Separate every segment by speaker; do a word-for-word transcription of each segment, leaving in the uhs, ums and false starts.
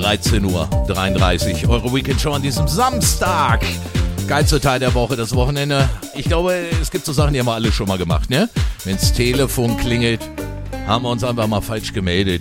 Speaker 1: dreizehn Uhr dreiunddreißig. Eure Weekend Show an diesem Samstag. Geilste Teil der Woche, das Wochenende. Ich glaube, es gibt so Sachen, die haben wir alle schon mal gemacht, ne? Wenn's Telefon klingelt, haben wir uns einfach mal falsch gemeldet.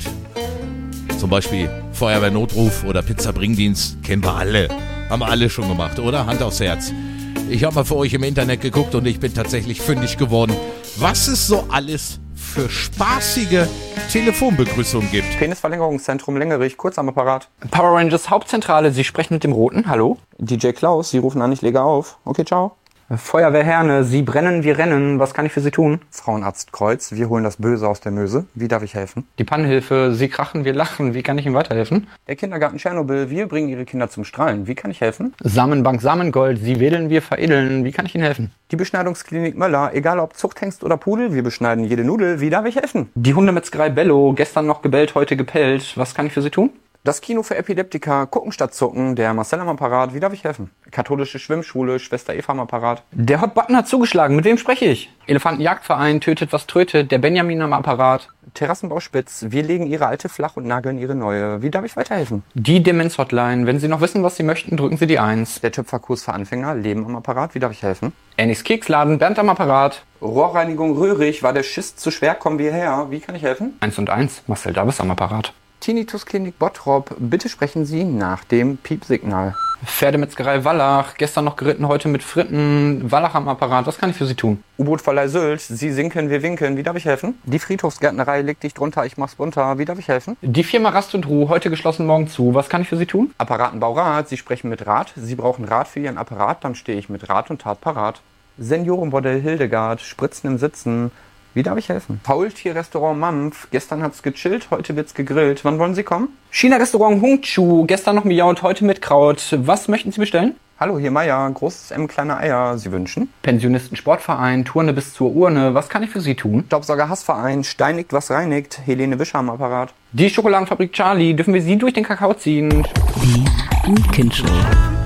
Speaker 1: Zum Beispiel Feuerwehrnotruf oder Pizzabringdienst. Kennen wir alle. Haben wir alle schon gemacht, oder? Hand aufs Herz. Ich habe mal für euch im Internet geguckt und ich bin tatsächlich fündig geworden, was es so alles für spaßige Telefonbegrüßungen gibt.
Speaker 2: Penisverlängerungszentrum Längerich, kurz am Apparat.
Speaker 3: Power Rangers Hauptzentrale, Sie sprechen mit dem Roten, hallo?
Speaker 2: D J Klaus, Sie rufen an, ich lege auf. Okay, ciao.
Speaker 3: Feuerwehr Herne, Sie brennen, wir rennen, was kann ich für Sie tun?
Speaker 2: Frauenarzt Kreuz, wir holen das Böse aus der Möse. Wie darf ich helfen?
Speaker 3: Die Pannenhilfe, Sie krachen, wir lachen, wie kann ich Ihnen weiterhelfen?
Speaker 2: Der Kindergarten Tschernobyl, wir bringen Ihre Kinder zum Strahlen. Wie kann ich helfen?
Speaker 3: Samenbank Samengold, Sie wedeln, wir veredeln, wie kann ich Ihnen helfen?
Speaker 2: Die Beschneidungsklinik Möller, egal ob Zuchthengst oder Pudel, wir beschneiden jede Nudel. Wie darf ich helfen?
Speaker 3: Die Hundemetzgerei Bello, gestern noch gebellt, heute gepellt, was kann ich für Sie tun?
Speaker 2: Das Kino für Epileptiker, Gucken statt Zucken, der Marcel am Apparat, wie darf ich helfen? Katholische Schwimmschule, Schwester Eva am Apparat.
Speaker 3: Der Hot Button hat zugeschlagen, mit wem spreche ich? Elefantenjagdverein, tötet was trötet, der Benjamin am Apparat.
Speaker 2: Terrassenbau Spitz, wir legen Ihre alte flach und nageln Ihre neue. Wie darf ich weiterhelfen?
Speaker 3: Die Demenz-Hotline, wenn Sie noch wissen, was Sie möchten, drücken Sie die eins.
Speaker 2: Der Töpferkurs für Anfänger, Leben am Apparat, wie darf ich helfen?
Speaker 3: Ernies Keksladen, Bernd am Apparat.
Speaker 2: Rohrreinigung Röhrig, war der Schiss zu schwer, kommen wir her. Wie kann ich helfen?
Speaker 3: Eins und eins, Marcel Davis am Apparat.
Speaker 2: Tinnitus-Klinik Bottrop, bitte sprechen Sie nach dem Piepsignal.
Speaker 3: Pferdemetzgerei Wallach, gestern noch geritten, heute mit Fritten. Wallach am Apparat, was kann ich für Sie tun?
Speaker 2: U-Boot-Verleih Sylt, Sie sinken, wir winken, wie darf ich helfen? Die Friedhofsgärtnerei, leg dich drunter, ich mach's bunter, wie darf ich helfen?
Speaker 3: Die Firma Rast und Ruh, heute geschlossen, morgen zu, was kann ich für Sie tun?
Speaker 2: Apparatenbaurat, Sie sprechen mit Rat, Sie brauchen Rat für Ihren Apparat, dann stehe ich mit Rat und Tat parat. Seniorenbordell Hildegard, Spritzen im Sitzen, wie darf ich helfen? Faultier-Restaurant Mampf, gestern hat's gechillt, heute wird's gegrillt. Wann wollen Sie kommen?
Speaker 3: China-Restaurant Hungchu, gestern noch miaut, heute mit Kraut. Was möchten Sie bestellen?
Speaker 2: Hallo, hier Meier, großes M, kleine Eier, Sie wünschen?
Speaker 3: Pensionisten-Sportverein, Turne bis zur Urne, was kann ich für Sie tun?
Speaker 2: Staubsauger-Hassverein, steinigt, was reinigt, Helene Wischer am Apparat.
Speaker 3: Die Schokoladenfabrik Charlie, dürfen wir Sie durch den Kakao ziehen?
Speaker 4: Die Weekend Show.